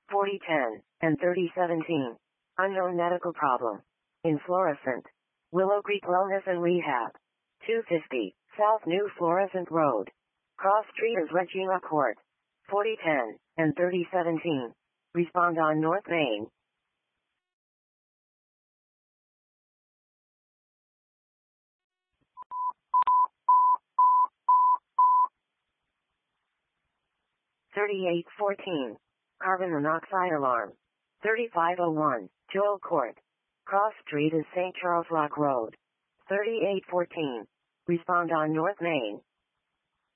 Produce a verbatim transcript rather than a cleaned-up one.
forty ten, and thirty seventeen. Unknown medical problem. In Florissant. Willow Creek Wellness and Rehab. two fifty, South New Florissant Road. Cross Street is Regina Court. forty ten, and thirty seventeen. Respond on North Main. thirty-eight fourteen. Carbon monoxide alarm. thirty-five oh one, Joel Court. Cross Street is Saint Charles Lock Road. thirty-eight fourteen. Respond on North Main.